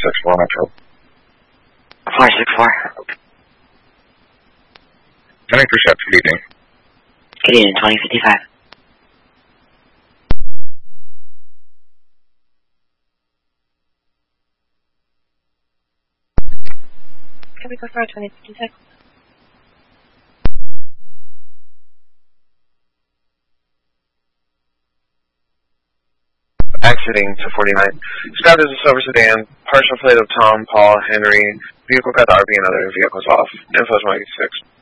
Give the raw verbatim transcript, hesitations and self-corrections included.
six four Metro. four six four. Ten for shift, good evening. Good evening, twenty fifty-five. Can we go for twenty fifty-six? Exiting to forty-nine. Described as a silver sedan, partial plate of Tom, Paul, Henry, vehicle got the R P and other vehicles off. Info is one eighty-six.